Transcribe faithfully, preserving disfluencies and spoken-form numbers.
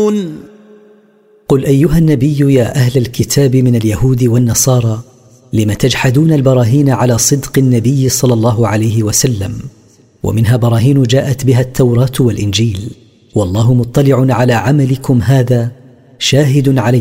تجحدون. قل أيها النبي يا أهل الكتاب من اليهود والنصارى لم تجحدون البراهين على صدق النبي صلى الله عليه وسلم؟ ومنها براهين جاءت بها التوراة والإنجيل، والله مطلع على عملكم هذا شاهد عليه.